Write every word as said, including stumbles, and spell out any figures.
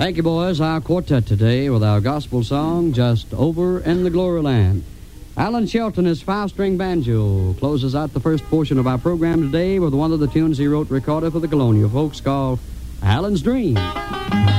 Thank you, boys. Our quartet today with our gospel song, Just Over in the Glory Land. Alan Shelton, his five-string banjo, closes out the first portion of our program today with one of the tunes he wrote and recorded for the Colonial Folks called Alan's Dream.